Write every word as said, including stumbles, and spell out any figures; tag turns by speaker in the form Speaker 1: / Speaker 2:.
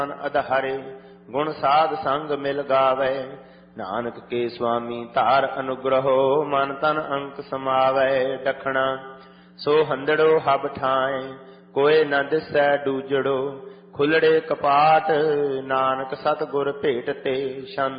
Speaker 1: ਅਧਾਰੇ ਗੁਣ ਸਾਧ ਸੰਗ ਮਿਲ ਗਾਵੇ। ਨਾਨਕ ਕੇ ਸੁਆਮੀ ਧਾਰ ਅਨੁਗ੍ਰਹੋ ਮਨ ਤਨ ਅੰਕ ਸਮਾਵੈ। ਡਖਣਾ ਸੋ ਹੰਦੜੋ ਹਬ ਠਾਏ ਕੋਏ ਨ ਦਿਸੈ ਡੂਜੜੋ। ਖੁੱਲੜੇ ਕਪਾਟ ਨਾਨਕ ਸਤਿਗੁਰ ਭੇਟ ਤੇ।